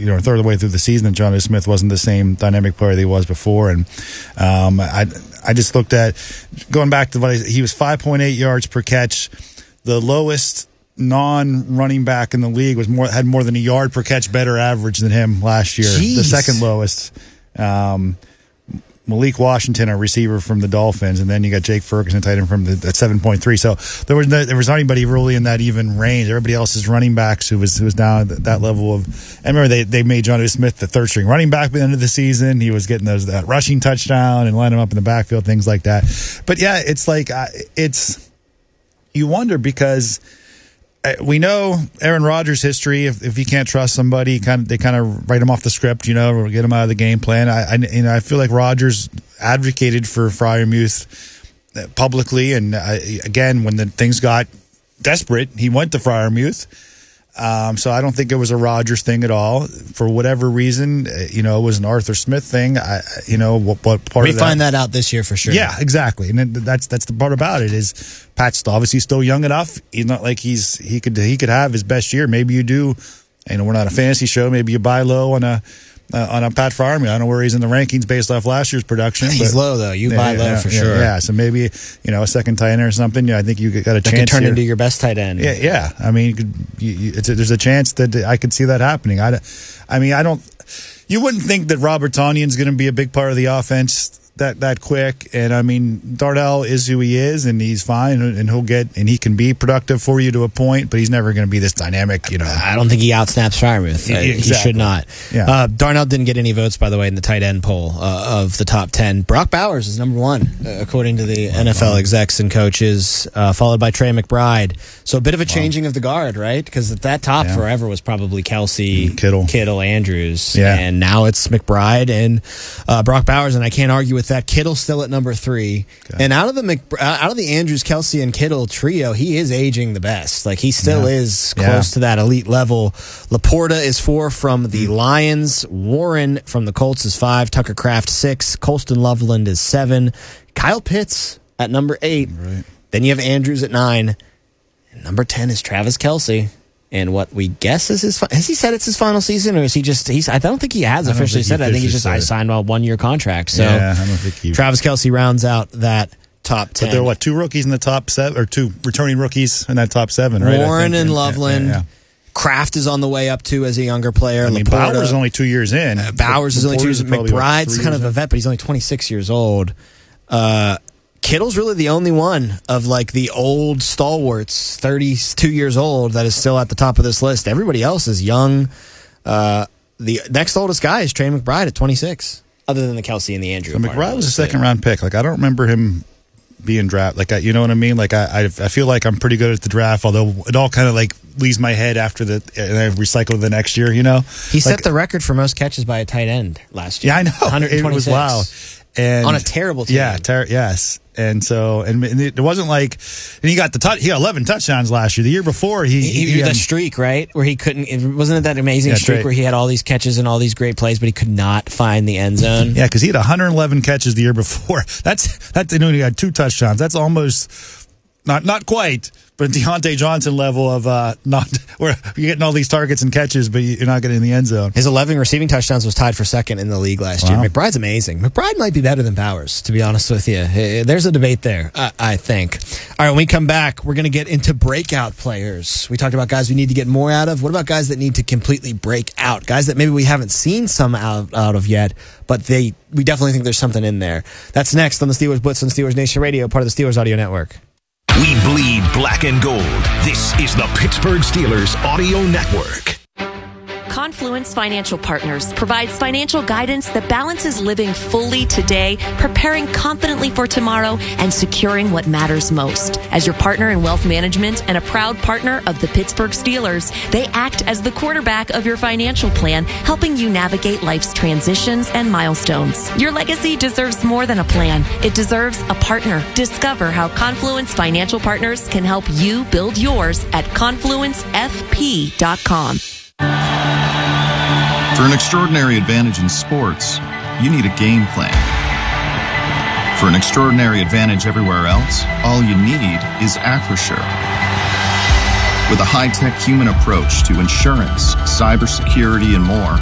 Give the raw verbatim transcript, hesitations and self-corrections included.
you know, a third of the way through the season that Jonnu Smith wasn't the same dynamic player that he was before. And um, I I just looked at, going back to what I, he was five point eight yards per catch. The lowest non-running back in the league was more had more than a yard per catch better average than him last year. Jeez. The second lowest. Um, Malik Washington, a receiver from the Dolphins, and then you got Jake Ferguson, tight end from the at seven point three. So there was no, there was not anybody really in that even range. Everybody else is running backs who was who was down at that level of. I remember they they made Jonnu Smith the third string running back by the end of the season. He was getting those that rushing touchdown and lining him up in the backfield, things like that. But yeah, it's like uh, it's you wonder because. We know Aaron Rodgers' history. If if you can't trust somebody, kind of they kind of write him off the script, you know, or get him out of the game plan. I, I you know I feel like Rodgers advocated for Freiermuth publicly, and I, again when the things got desperate, he went to Freiermuth. Um, so I don't think it was a Rodgers thing at all. For whatever reason, you know, it was an Arthur Smith thing. I, you know, what, what part we of that? We find that out this year for sure. Yeah, exactly. And that's that's the part about it is Pat's obviously still young enough. He's not like he's he could he could have his best year. Maybe you do. You know, we're not a fantasy show. Maybe you buy low on a. Uh, on a Pat Freiermuth. I don't know where he's in the rankings based off last year's production. He's but, low, though. You yeah, buy low yeah, for yeah, sure. Yeah, so maybe, you know, a second tight end or something. Yeah, I think you got a that chance. Could turn here. into your best tight end. Yeah, yeah. I mean, you could, you, you, it's a, there's a chance that I could see that happening. I, I mean, I don't. You wouldn't think that Robert Tonyan's going to be a big part of the offense that that quick. And I mean, Darnell is who he is, and he's fine, and he'll get and he can be productive for you to a point, but he's never going to be this dynamic. You know, I don't think he outsnaps Freiermuth. Yeah, He exactly. should not. Yeah. Uh, Darnell didn't get any votes, by the way, in the tight end poll uh, of the top ten. Brock Bowers is number one, uh, according to the wow. N F L execs and coaches, uh, followed by Trey McBride. So a bit of a changing wow. of the guard, right? Because at that top yeah. forever was probably Kelsey, Kittle, Kittle, Andrews, yeah. and now it's McBride and uh, Brock Bowers, and I can't argue with that. Kittle still at number three, okay. and out of the Mc, out of the Andrews, Kelsey, and Kittle trio, he is aging the best. Like he still yeah. is close yeah. to that elite level. Laporta is four from the mm-hmm. Lions. Warren from the Colts is five. Tucker Kraft six. Colston Loveland is seven. Kyle Pitts at number eight. Right. Then you have Andrews at nine. And number ten is Travis Kelce. And what we guess is his. Has he said it's his final season, or is he just? He's. I don't think he has officially said it. I think he's just. I signed a one year contract. So yeah, I don't think he. Travis Kelce rounds out that top ten. But there are what two rookies in the top seven, or two returning rookies in that top seven, right? Warren and yeah, Loveland. Yeah, yeah. Kraft is on the way up too as a younger player. I mean, Laporta, Bowers is only two years in. Uh, Bowers is only two years in. McBride's kind of a vet, but he's only twenty-six years old. Uh, Kittle's really the only one of like the old stalwarts, thirty-two years old, that is still at the top of this list. Everybody else is young. Uh, the next oldest guy is Trey McBride at twenty-six, other than the Kelsey and the Andrew. So McBride was a second round pick. Like I don't remember him being drafted. Like I, you know what I mean? Like I, I, I feel like I'm pretty good at the draft. Although it all kind of like leaves my head after the and I recycle the next year. You know, he like, set the record for most catches by a tight end last year. Yeah, I know. one twenty-six. It was wow. And on a terrible team. Yeah, ter- yes. And so, and it wasn't like, and he got the touch. He got eleven touchdowns last year. The year before, he he, he, he had the streak, right, where he couldn't. It wasn't it that amazing yeah, streak right. where he had all these catches and all these great plays, but he could not find the end zone. Yeah, because he had one hundred eleven catches the year before. That's that's you know he had two touchdowns. That's almost not not quite, but Deontay Johnson level of uh, not where you're getting all these targets and catches, but you're not getting in the end zone. His eleven receiving touchdowns was tied for second in the league last wow. year. McBride's amazing. McBride might be better than Bowers, to be honest with you. There's a debate there, I, I think. All right, when we come back, we're going to get into breakout players. We talked about guys we need to get more out of. What about guys that need to completely break out? Guys that maybe we haven't seen some out, out of yet, but they we definitely think there's something in there. That's next on the Steelers Blitz on Steelers Nation Radio, part of the Steelers Audio Network. We bleed black and gold. This is the Pittsburgh Steelers Audio Network. Confluence Financial Partners provides financial guidance that balances living fully today, preparing confidently for tomorrow, and securing what matters most. As your partner in wealth management and a proud partner of the Pittsburgh Steelers, they act as the quarterback of your financial plan, helping you navigate life's transitions and milestones. Your legacy deserves more than a plan. It deserves a partner. Discover how Confluence Financial Partners can help you build yours at confluence f p dot com. For an extraordinary advantage in sports, you need a game plan. For an extraordinary advantage everywhere else, all you need is Acrisure. With a high-tech human approach to insurance, cybersecurity, and more,